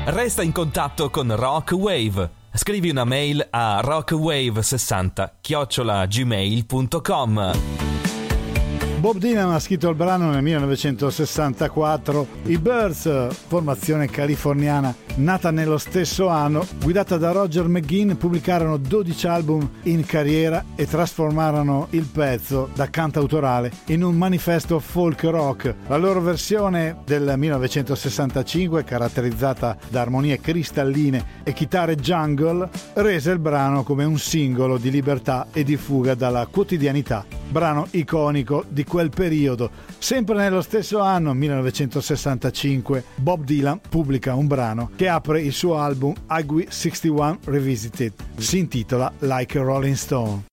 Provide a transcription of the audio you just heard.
Resta in contatto con Rock Wave. Scrivi una mail a rockwave60@gmail.com. Bob Dylan ha scritto il brano nel 1964. I Byrds, formazione californiana nata nello stesso anno, guidata da Roger McGuinn, pubblicarono 12 album in carriera e trasformarono il pezzo da cantautorale in un manifesto folk rock. La loro versione del 1965, caratterizzata da armonie cristalline e chitarre jungle, rese il brano come un singolo di libertà e di fuga dalla quotidianità. Brano iconico di quel periodo. Sempre nello stesso anno, 1965, Bob Dylan pubblica un brano che apre il suo album Highway 61 Revisited. Si intitola Like a Rolling Stone.